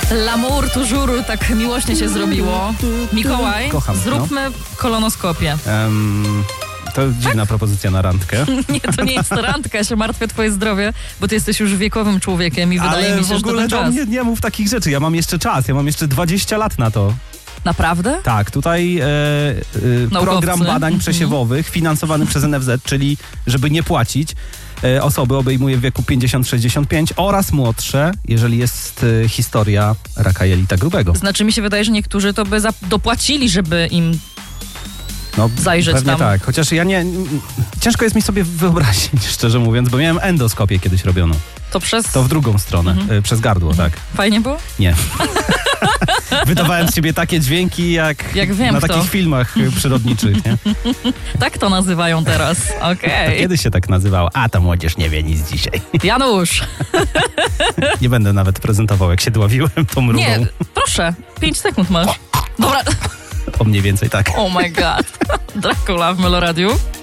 L'amour toujours, tak miłośnie się zrobiło. Mikołaj, Kocham, zróbmy kolonoskopię. To dziwna propozycja na randkę. Nie, to nie jest randka, ja się martwię o twoje zdrowie, bo ty jesteś już wiekowym człowiekiem i wydaje mi się, że to ten czas. Ale nie mów takich rzeczy, ja mam jeszcze czas, ja mam jeszcze 20 lat na to. Naprawdę? Tak, tutaj program badań przesiewowych finansowany przez NFZ, czyli żeby nie płacić, osoby obejmuje w wieku 50-65 oraz młodsze, jeżeli jest historia raka jelita grubego. Znaczy mi się wydaje, że niektórzy to by dopłacili, żeby im zajrzeć pewnie tam. Tak, chociaż ciężko jest mi sobie wyobrazić, szczerze mówiąc, bo miałem endoskopię kiedyś robioną. To w drugą stronę, przez gardło, tak. Fajnie było? Nie. Wydawałem z siebie takie dźwięki, jak wiem, na takich filmach przyrodniczych, nie? Tak to nazywają teraz, okej. Kiedyś się tak nazywało, a ta młodzież nie wie nic dzisiaj. Janusz! Nie będę nawet prezentował, jak się dławiłem tą mrugą. Nie, proszę, 5 sekund masz. Dobra. O mniej więcej tak. Oh my god. Dracula w Meloradiu.